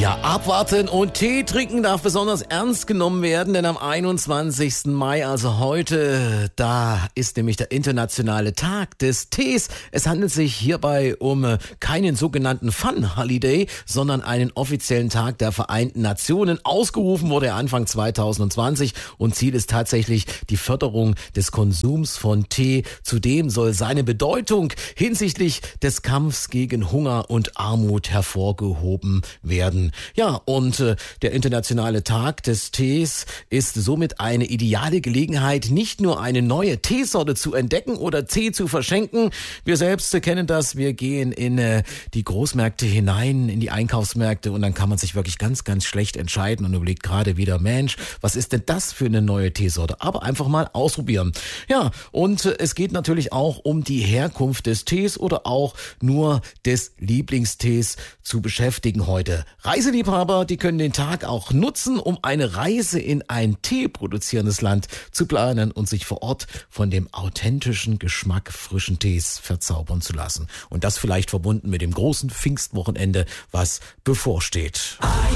Ja, abwarten und Tee trinken darf besonders ernst genommen werden, denn am 21. Mai, also heute, da ist nämlich der internationale Tag des Tees. Es handelt sich hierbei um keinen sogenannten Fun Holiday, sondern einen offiziellen Tag der Vereinten Nationen. Ausgerufen wurde er Anfang 2020 und Ziel ist tatsächlich die Förderung des Konsums von Tee. Zudem soll seine Bedeutung hinsichtlich des Kampfs gegen Hunger und Armut hervorgehoben werden. Ja, und der internationale Tag des Tees ist somit eine ideale Gelegenheit, nicht nur eine neue Teesorte zu entdecken oder Tee zu verschenken. Wir selbst kennen das, wir gehen in die Großmärkte hinein, in die Einkaufsmärkte und dann kann man sich wirklich ganz, ganz schlecht entscheiden und überlegt gerade wieder, Mensch, was ist denn das für eine neue Teesorte? Aber einfach mal ausprobieren. Ja, und es geht natürlich auch um die Herkunft des Tees oder auch nur des Lieblingstees zu beschäftigen heute. Reiseliebhaber, die können den Tag auch nutzen, um eine Reise in ein teeproduzierendes Land zu planen und sich vor Ort von dem authentischen Geschmack frischen Tees verzaubern zu lassen. Und das vielleicht verbunden mit dem großen Pfingstwochenende, was bevorsteht.